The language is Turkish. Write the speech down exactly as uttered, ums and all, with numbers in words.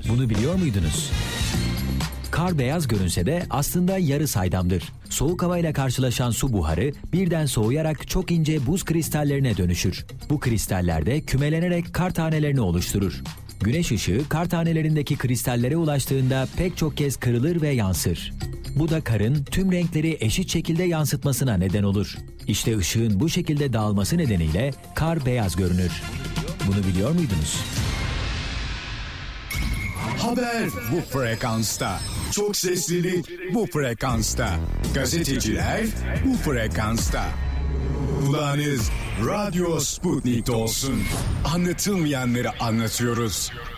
Bunu biliyor muydunuz? Kar beyaz görünse de aslında yarı saydamdır. Soğuk havayla karşılaşan su buharı birden soğuyarak çok ince buz kristallerine dönüşür. Bu kristaller de kümelenerek kar tanelerini oluşturur. Güneş ışığı kar tanelerindeki kristallere ulaştığında pek çok kez kırılır ve yansır. Bu da karın tüm renkleri eşit şekilde yansıtmasına neden olur. İşte ışığın bu şekilde dağılması nedeniyle kar beyaz görünür. Bunu biliyor muydunuz? Haber bu frekansta. Çok seslilik bu frekansta. Gazeteciler bu frekansta. Kulağınız Radyo Sputnik'te olsun. Anlatılmayanları anlatıyoruz.